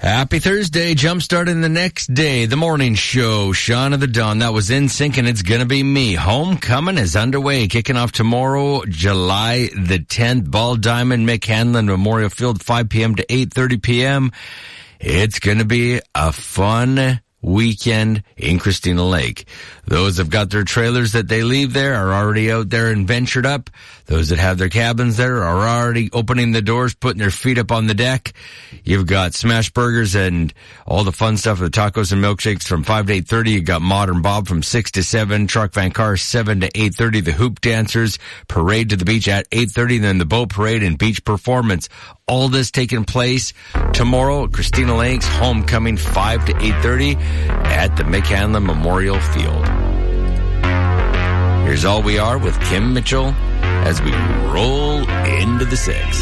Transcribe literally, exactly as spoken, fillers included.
Happy Thursday, jump-starting the next day, the morning show, Shaun of the Dawn. That was In Sync, and it's gonna be me. Homecoming is underway, kicking off tomorrow, July the tenth. Ball Diamond, Mick Hanlon Memorial Field, five p.m. to eight thirty p.m. It's gonna be a fun weekend in Christina Lake. Those that have got their trailers that they leave there are already out there and ventured up. Those that have their cabins there are already opening the doors, putting their feet up on the deck. You've got smash burgers and all the fun stuff, the tacos and milkshakes from five to eight thirty. You got Modern Bob from six to seven, Truck Van Car seven to eight thirty, the Hoop Dancers parade to the beach at eight thirty, then the boat parade and beach performance. All this taking place tomorrow at Christina Lake's homecoming, five to eight thirty at the Mick Hanlon Memorial Field. Here's All We Are with Kim Mitchell as we roll into the six.